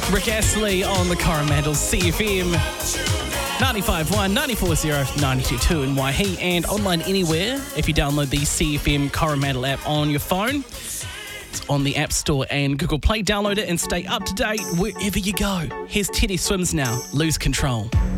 Rick Astley on the Coromandel CFM 95.1, 94.0, 92.2 in Waihi, and online anywhere if you download the CFM Coromandel app on your phone. It's on the App Store and Google Play. Download it and stay up to date wherever you go. Here's Teddy Swims now, Lose Control.